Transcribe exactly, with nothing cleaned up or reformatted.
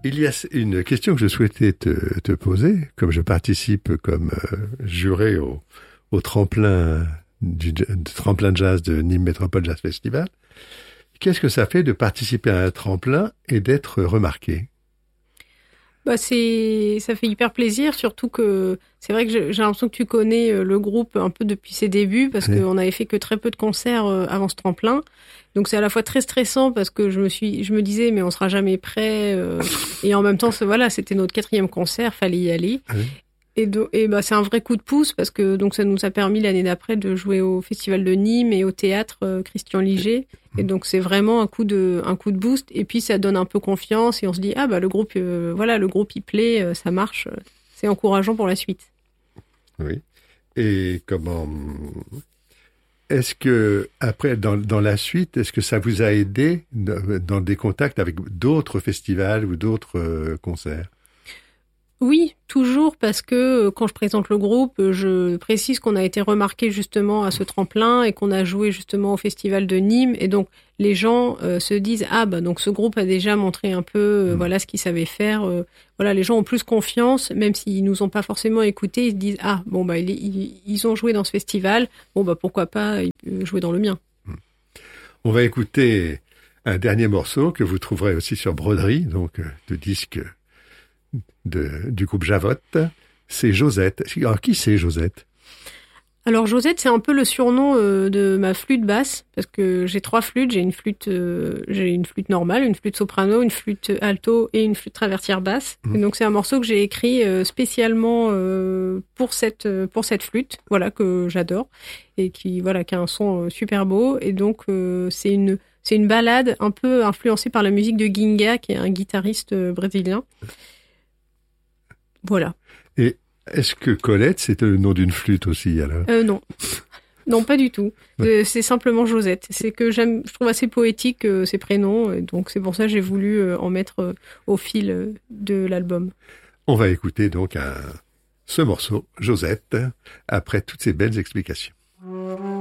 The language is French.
Il y a une question que je souhaitais te, te poser, comme je participe comme euh, juré au, au tremplin du de tremplin jazz de Nîmes Métropole Jazz Festival. Qu'est-ce que ça fait de participer à un tremplin et d'être remarqué? Bah c'est, ça fait hyper plaisir, surtout que c'est vrai que j'ai l'impression que tu connais le groupe un peu depuis ses débuts, parce oui. qu'on avait fait que très peu de concerts avant ce tremplin. Donc c'est à la fois très stressant parce que je me suis, je me disais mais on sera jamais prêt, euh, et en même temps voilà, c'était notre quatrième concert, fallait y aller. Oui. Et, do, et bah c'est un vrai coup de pouce parce que donc ça nous a permis l'année d'après de jouer au Festival de Nîmes et au théâtre euh, Christian Liger. Et donc c'est vraiment un coup de un coup de boost, et puis ça donne un peu confiance et on se dit ah bah le groupe euh, voilà le groupe il plaît, euh, ça marche, c'est encourageant pour la suite. Oui. Et comment est-ce que après dans dans la suite, est-ce que ça vous a aidé dans des contacts avec d'autres festivals ou d'autres euh, concerts? Oui, toujours, parce que quand je présente le groupe, je précise qu'on a été remarqué justement à ce tremplin et qu'on a joué justement au Festival de Nîmes. Et donc, les gens euh, se disent « Ah, bah donc ce groupe a déjà montré un peu euh, mmh. voilà ce qu'il savait faire. Euh, » Voilà, les gens ont plus confiance, même s'ils nous ont pas forcément écoutés. Ils se disent « Ah, bon, bah ils, ils ont joué dans ce festival. Bon, bah pourquoi pas jouer dans le mien. » On va écouter un dernier morceau que vous trouverez aussi sur Broderie, donc de disque De, du groupe Javotte, c'est Josette. Alors, qui c'est Josette? Alors, Josette, c'est un peu le surnom euh, de ma flûte basse, parce que j'ai trois flûtes. J'ai une flûte, euh, j'ai une flûte normale, une flûte soprano, une flûte alto et une flûte traversière basse. Mmh. Et donc, c'est un morceau que j'ai écrit euh, spécialement euh, pour cette pour cette flûte, voilà, que j'adore et qui voilà qui a un son euh, super beau. Et donc, euh, c'est une c'est une ballade un peu influencée par la musique de Ginga, qui est un guitariste euh, brésilien. Voilà. Et est-ce que Colette, c'est le nom d'une flûte aussi, alors? Euh, non. Non, pas du tout. Ouais. C'est simplement Josette. C'est que j'aime, je trouve assez poétique euh, ces prénoms, et donc c'est pour ça que j'ai voulu euh, en mettre euh, au fil euh, de l'album. On va écouter donc un, ce morceau, Josette, après toutes ces belles explications.